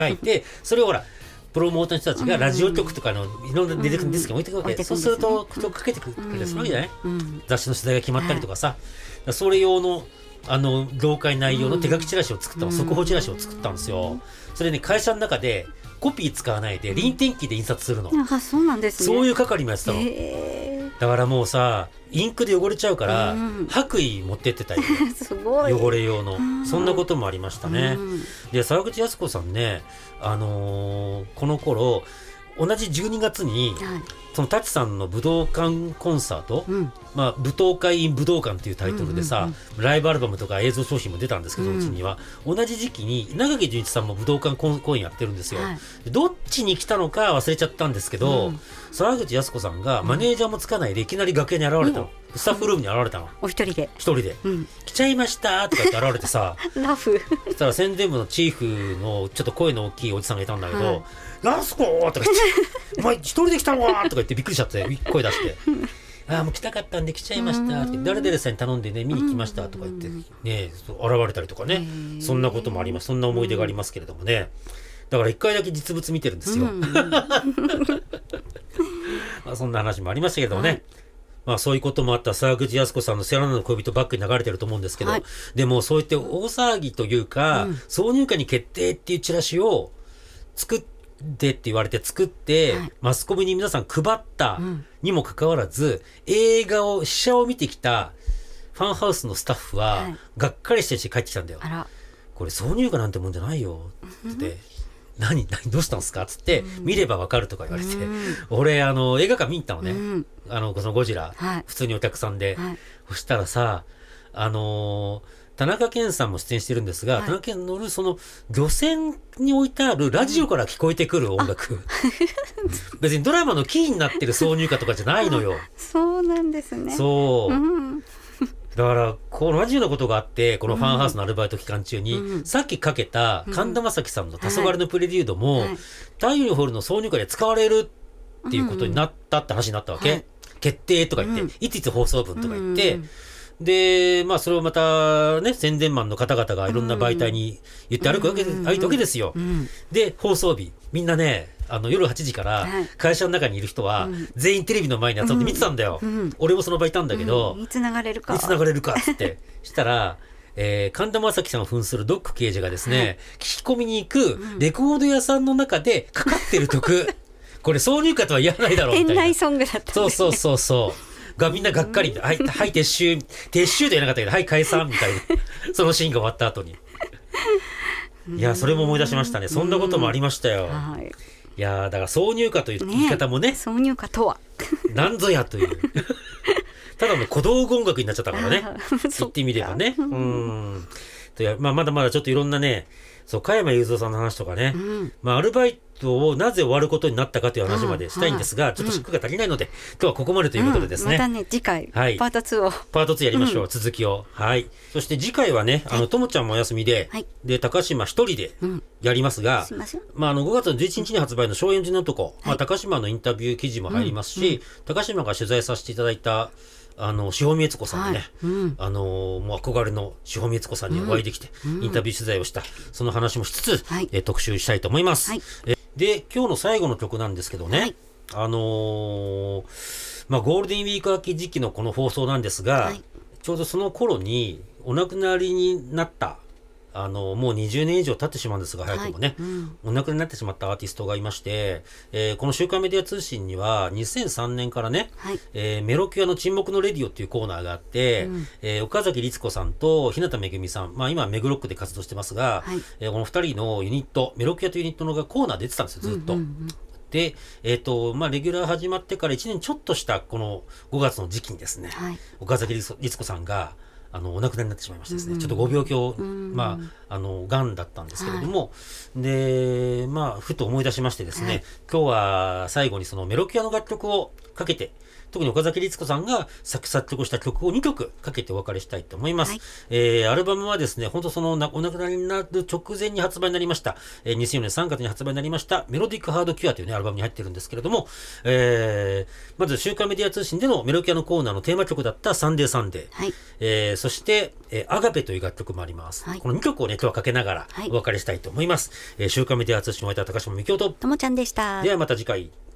書いて、それをほらプロモーターの人たちがラジオ局とかのいろんな出てくるディスクに置いてくるわけ、そうすると曲かけてくれたりするわけじゃない、雑誌の取材が決まったりとかさ、それ用の業界内容の手書きチラシを作ったの、速報チラシを作ったんですよ。それね、会社の中でコピー使わないで臨転機で印刷するの、 そうなんですね。 そういう係もやってたの、だからもうさ、インクで汚れちゃうから、白衣持ってってたりすごい汚れ用の、そんなこともありましたね。で、沢口靖子さんね、この頃同じ12月に、その舘さんの武道館コンサート、舞踏会 in 武道館っていうタイトルでさ、ライブアルバムとか映像商品も出たんですけど、うちには同じ時期に稲垣潤一さんも武道館公演やってるんですよ、どっちに来たのか忘れちゃったんですけど、沢口靖子さんがマネージャーもつかないでいきなり楽屋に現れたの、スタッフルームに現れたの、 お一人で来ちゃいましたとかって現れてさラフそしたら宣伝部のチーフのちょっと声の大きいおじさんがいたんだけど、ラスコーとか言ってお前一人で来たのわとか言ってびっくりしちゃって声出してもう来たかったんで来ちゃいましたって、誰々さんに頼んでね見に来ましたとか言ってね、現れたりとかね、そんなこともあります。そんな思い出がありますけれどもね、だから一回だけ実物見てるんですよ、そんな話もありましたけどもね、そういうこともあった沢口靖子さんの「セラナの恋人」バックに流れてると思うんですけど、でもそういって大騒ぎというか、挿入歌に決定っていうチラシを作ってって言われて作って、マスコミに皆さん配ったにもかかわらず、映画を試写を見てきたファンハウスのスタッフは、がっかりして帰ってきたんだよ。これ挿入歌なんてもんじゃないよって何どうしたんですかっつって、見ればわかるとか言われて、俺映画館見に行ったのね、そのゴジラ、普通にお客さんで、そしたらさ、田中健さんも出演してるんですが、田中健乗るその漁船に置いてあるラジオから聞こえてくる音楽、別にドラマのキーになってる挿入歌とかじゃないのよ。 そうなんですね。 そう、だからこのラジオのことがあって、このファンハウスのアルバイト期間中に、さっきかけた神田正輝さんの「黄昏のプレリュード」も、太陽にホールの挿入歌で使われるっていうことになったって話になったわけ、決定とか言って、いついつ放送分とか言って、でそれをまたね、宣伝マンの方々がいろんな媒体に言って歩くわけですよ、で放送日みんなね、夜8時から会社の中にいる人は全員テレビの前に集まって見てたんだよ、俺もその場いたんだけど、 いつ流れるかっつってしたら神田正輝さんを扮するドック刑事がですね、聞き込みに行くレコード屋さんの中でかかってる曲、これ挿入歌とは言わないだろうみたいな、 園内ソングだったんですね。 そうがみんながっかりで、はい撤収と言わなかったけど、はい解散みたいなそのシーンが終わった後にいや、それも思い出しましたね。そんなこともありましたよ。いや、だから挿入歌という言い方もね、 挿入歌とはなんぞやというただの小道具音楽になっちゃったからね言ってみればね。まだまだちょっといろんなね、加山雄三さんの話とかね、アルバイトをなぜ終わることになったかという話までしたいんですが、ちょっと尺が足りないので、今日はここまでということでですね、 またね次回、パート2 やりましょう、続きを。そして次回はね、ともちゃんもお休みで、高島一人でやりますが、5月の11日に発売の松陰寺の男、高島のインタビュー記事も入りますし、高島が取材させていただいた志保美悦子さんね、もう憧れの志保美悦子さんにお会いできて、インタビュー取材をした、その話もしつつ、特集したいと思います。で、今日の最後の曲なんですけどね、ゴールデンウィーク明け時期のこの放送なんですが、ちょうどその頃にお亡くなりになったもう20年以上経ってしまうんですが、早くもね、お亡くなりになってしまったアーティストがいまして、この週刊メディア通信には2003年からね、メロキュアの沈黙のレディオっていうコーナーがあって、岡崎律子さんと日向めぐみさん、今メグロックで活動してますが、この2人のユニット、メロキュアというユニットのがコーナー出てたんですよ、ずっと。で、レギュラー始まってから1年ちょっとしたこの5月の時期にですね、岡崎律子さんがお亡くなりになってしまいましてですね、ちょっとご病気を、がんだったんですけれども、で、ふと思い出しましてですね、今日は最後にそのメロキュアの楽曲をかけて特に岡崎律子さんが作曲した曲を2曲かけてお別れしたいと思います。アルバムはですね、本当お亡くなりになる直前に発売になりました、2004年3月に発売になりましたメロディックハードキュアというねアルバムに入ってるんですけれども、まず週刊メディア通信でのメロキャのコーナーのテーマ曲だったサンデーサンデー、そして、アガペという楽曲もあります、この2曲をね今日はかけながらお別れしたいと思います。週刊メディア通信を終えた高島みきおとともちゃんでした。 ではまた次回。